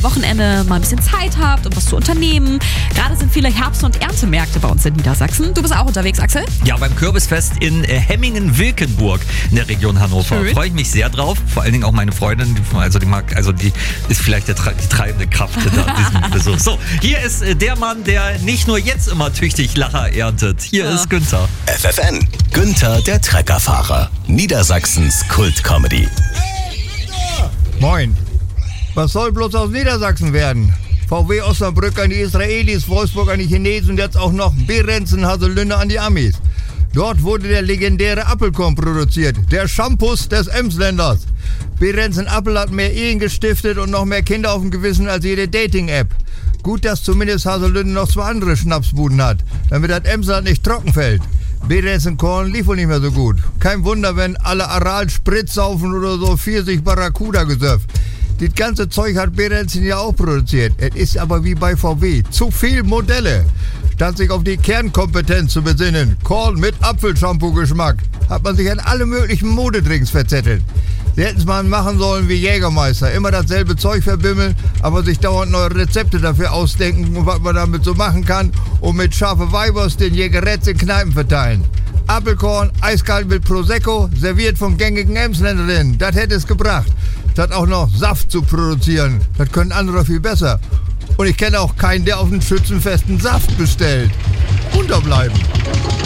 Wochenende mal ein bisschen Zeit habt, um was zu unternehmen. Gerade sind viele Herbst- und Erntemärkte bei uns in Niedersachsen. Du bist auch unterwegs, Axel? Ja, beim Kürbisfest in Hemmingen-Wilkenburg in der Region Hannover. Schön. Freue ich mich sehr drauf. Vor allen Dingen auch meine Freundin, die ist vielleicht die treibende Kraft hinter diesem Besuch. So, hier ist der Mann, der nicht nur jetzt immer tüchtig Lacher erntet. Hier ist Günther. FFN, Günther der Treckerfahrer. Niedersachsens Kultcomedy. Moin. Was soll bloß aus Niedersachsen werden? VW Osnabrück an die Israelis, Wolfsburg an die Chinesen und jetzt auch noch Behrensen Haselünne an die Amis. Dort wurde der legendäre Appelkorn produziert, der Shampoos des Emsländers. Behrensen Appel hat mehr Ehen gestiftet und noch mehr Kinder auf dem Gewissen als jede Dating-App. Gut, dass zumindest Haselünne noch 2 andere Schnapsbuden hat, damit das Emsland nicht trocken fällt. Behrensen Korn lief wohl nicht mehr so gut. Kein Wunder, wenn alle Aral Sprit saufen oder so Pfirsich Barracuda gesöfft. Das ganze Zeug hat Behrensen ja auch produziert. Es ist aber wie bei VW. Zu viel Modelle. Statt sich auf die Kernkompetenz zu besinnen, Korn mit Apfelshampoo-Geschmack, hat man sich an alle möglichen Modedrinks verzettelt. Sie hätten es mal machen sollen wie Jägermeister. Immer dasselbe Zeug verbimmeln, aber sich dauernd neue Rezepte dafür ausdenken, was man damit so machen kann und mit scharfe Weibers den Jägeretts in Kneipen verteilen. Apfelkorn, eiskalt mit Prosecco, serviert von gängigen Emsländerinnen. Das hätte es gebracht. Statt auch noch Saft zu produzieren. Das können andere viel besser. Und ich kenne auch keinen, der auf den Schützenfesten Saft bestellt. Unterbleiben.